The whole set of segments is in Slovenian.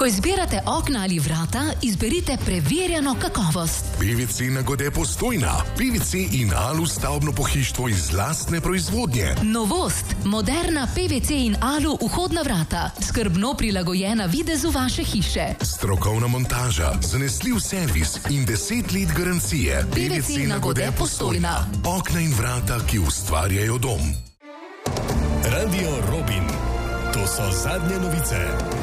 Ko izbirate okna ali vrata, izberite preverjeno kakovost. PVC Nagode Postojna. PVC in alu stavbno pohištvo iz lastne proizvodnje. Novost. Moderna PVC in alu vhodna vrata. Skrbno prilagojena videzu vaše hiše. Strokovna montaža, zanesljiv servis in 10 let garancije. PVC Nagode Postojna. Okna in vrata, ki ustvarjajo dom. Radio Robin. To so zadnje novice.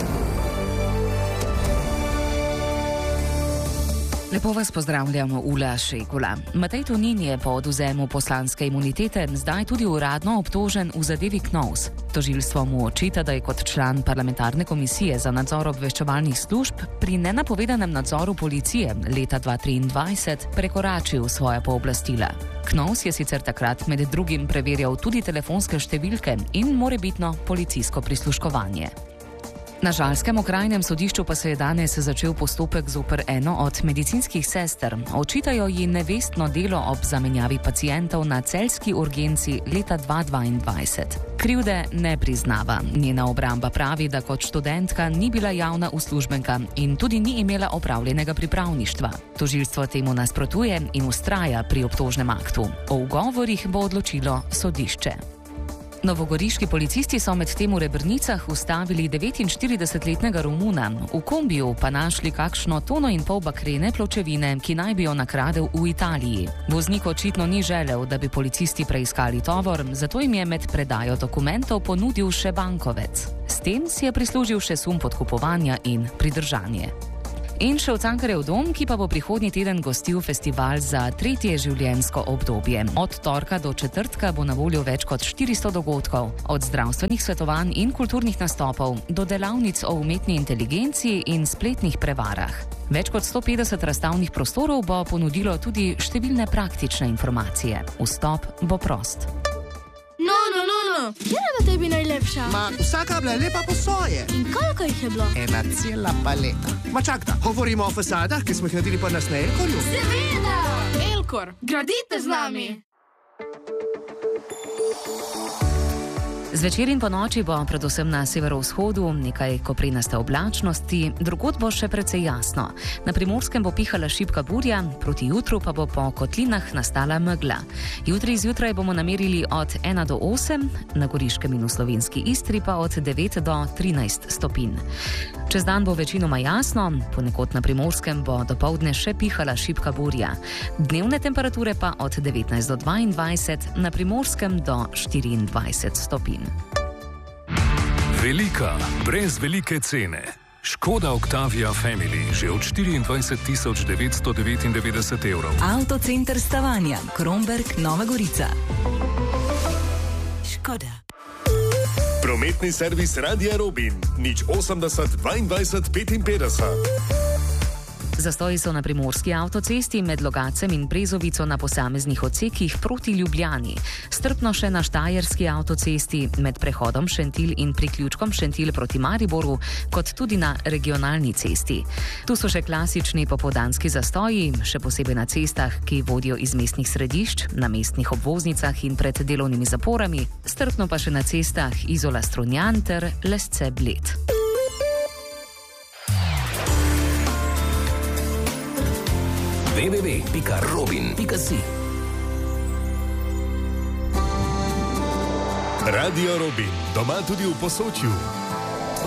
Lepo vas pozdravljamo, Ula Šekula. Matej Tonin je po odvzemu poslanske imunitete zdaj tudi uradno obtožen v zadevi KNOVS. Tožilstvo mu očita, da je kot član parlamentarne komisije za nadzor obveščevalnih služb pri nenapovedanem nadzoru policije leta 2023 prekoračil svoja pooblastila. KNOVS je sicer takrat med drugim preverjal tudi telefonske številke in morebitno policijsko prisluškovanje. Na Žalskem okrajnem sodišču pa se je danes začel postopek zoper eno od medicinskih sester. Očitajo ji nevestno delo ob zamenjavi pacientov na celjski urgenci leta 2022. Krivde ne priznava. Njena obramba pravi, da kot študentka ni bila javna uslužbenka in tudi ni imela opravljenega pripravništva. Tožilstvo temu nasprotuje in vztraja pri obtožnem aktu. O ugovorih bo odločilo sodišče. Novogoriški policisti so med tem v Rebrnicah ustavili 49-letnega Romuna, v kombiju pa našli kakšno 1,5 tone bakrene pločevine, ki naj bi jo nakradel v Italiji. Voznik očitno ni želel, da bi policisti preiskali tovor, zato jim je med predajo dokumentov ponudil še bankovec. S tem si je prislužil še sum podkupovanja in pridržanje. In še v Cankarjev dom, ki pa bo prihodnji teden gostil festival za tretje življenjsko obdobje. Od torka do četrtka bo na voljo več kot 400 dogodkov, od zdravstvenih svetovanj in kulturnih nastopov do delavnic o umetni inteligenci in spletnih prevarah. Več kot 150 razstavnih prostorov bo ponudilo tudi številne praktične informacije. Vstop bo prost. Katera je tebi najlepša? Vsaka je bila lepa po svoje. In koliko jih je bilo? Ena cela paleta. Čakaj, govorimo o fasadah, ki smo jih naredili pa nas na Elkorju? Seveda! Elkor, gradite z nami! Zvečer in po noči bo predvsem na severovzhodu nekaj koprenaste oblačnosti, drugod bo še precej jasno. Na Primorskem bo pihala šibka burja, proti jutru pa bo po kotlinah nastala megla. Jutri zjutraj bomo namerili od 1 do 8, na Goriškem in v slovenski Istri pa od 9 do 13 stopinj. Čez dan bo večinoma jasno, ponekod na Primorskem bo dopoldne še pihala šibka burja. Dnevne temperature pa od 19 do 22, na Primorskem do 24 stopinj. Velika, brez velike cene. Škoda Octavia Family že od 24.999 evrov. Avtocenter Stavanja, Kromberk, Nova Gorica. Škoda. Prometni servis Radia Robin, 080 22 55. Zastoji so na primorski avtocesti med Logacem in Brezovico na posameznih odsekih proti Ljubljani. Strpno še na štajerski avtocesti med prehodom Šentilj in priključkom Šentilj proti Mariboru, kot tudi na regionalni cesti. Tu so še klasični popoldanski zastoji, še posebej na cestah, ki vodijo iz mestnih središč, na mestnih obvoznicah in pred delovnimi zaporami, strpno pa še na cestah Izola-Strunjan ter Lesce-Bled. www.robin.si Radio Robin, doma tudi v Posočju.